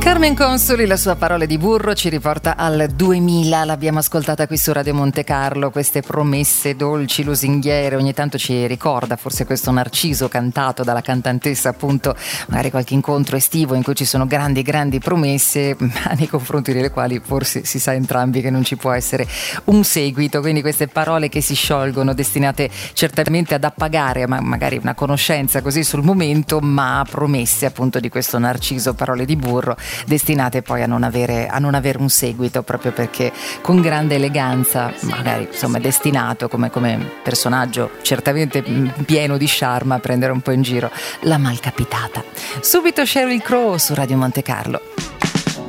Carmen Consoli, la sua Parole di burro ci riporta al 2000, l'abbiamo ascoltata qui su Radio Monte Carlo, queste promesse dolci, lusinghiere, ogni tanto ci ricorda forse questo Narciso cantato dalla cantantessa, appunto, magari qualche incontro estivo in cui ci sono grandi promesse, ma nei confronti delle quali forse si sa entrambi che non ci può essere un seguito, quindi queste parole che si sciolgono, destinate certamente ad appagare magari una conoscenza così sul momento, ma promesse appunto di questo Narciso, parole di burro, destinate poi a non avere un seguito, proprio perché con grande eleganza magari insomma è destinato come personaggio certamente pieno di charme a prendere un po' in giro la malcapitata. Subito Sheryl Crow su Radio Monte Carlo.